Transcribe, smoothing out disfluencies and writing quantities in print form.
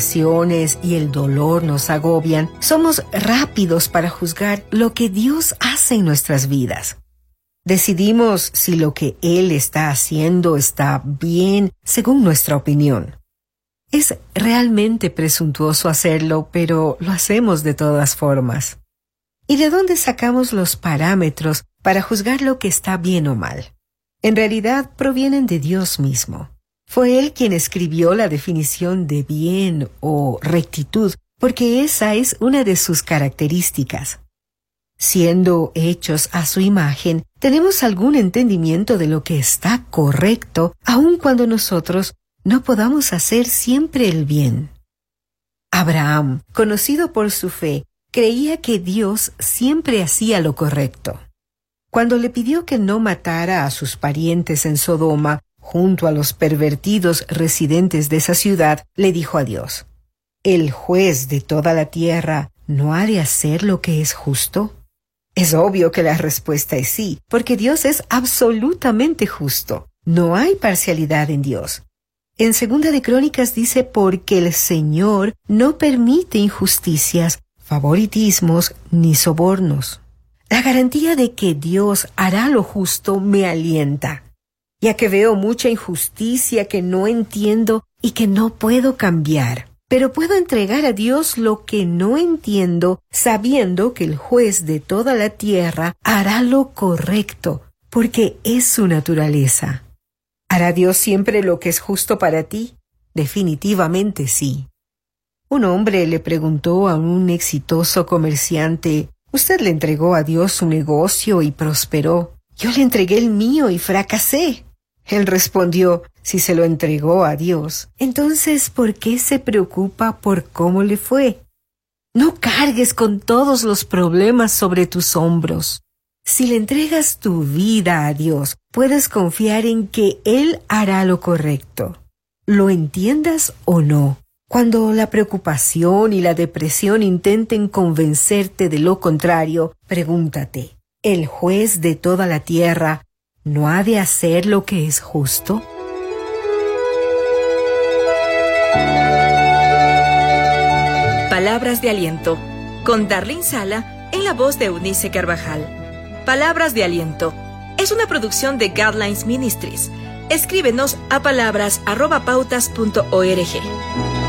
preocupaciones y el dolor nos agobian, somos rápidos para juzgar lo que Dios hace en nuestras vidas. Decidimos si lo que Él está haciendo está bien según nuestra opinión. Es realmente presuntuoso hacerlo, pero lo hacemos de todas formas. ¿Y de dónde sacamos los parámetros para juzgar lo que está bien o mal? En realidad provienen de Dios mismo. Fue Él quien escribió la definición de bien o rectitud, porque esa es una de sus características. Siendo hechos a su imagen, tenemos algún entendimiento de lo que está correcto, aun cuando nosotros no podamos hacer siempre el bien. Abraham, conocido por su fe, creía que Dios siempre hacía lo correcto. Cuando le pidió que no matara a sus parientes en Sodoma, junto a los pervertidos residentes de esa ciudad, le dijo a Dios: ¿el juez de toda la tierra no ha de hacer lo que es justo? Es obvio que la respuesta es sí, porque Dios es absolutamente justo. No hay parcialidad en Dios. En 2 de Crónicas dice: porque el Señor no permite injusticias, favoritismos ni sobornos. La garantía de que Dios hará lo justo me alienta, ya que veo mucha injusticia que no entiendo y que no puedo cambiar. Pero puedo entregar a Dios lo que no entiendo, sabiendo que el juez de toda la tierra hará lo correcto, porque es su naturaleza. ¿Hará Dios siempre lo que es justo para ti? Definitivamente sí. Un hombre le preguntó a un exitoso comerciante: «¿Usted le entregó a Dios su negocio y prosperó? Yo le entregué el mío y fracasé». Él respondió: «Si se lo entregó a Dios, entonces ¿por qué se preocupa por cómo le fue? No cargues con todos los problemas sobre tus hombros. Si le entregas tu vida a Dios, puedes confiar en que Él hará lo correcto, lo entiendas o no». Cuando la preocupación y la depresión intenten convencerte de lo contrario, pregúntate: ¿el juez de toda la tierra no ha de hacer lo que es justo? Palabras de aliento, con Darlene Sala en la voz de Eunice Carvajal. Palabras de aliento es una producción de Guidelines Ministries. Escríbenos a palabras@pautas.org.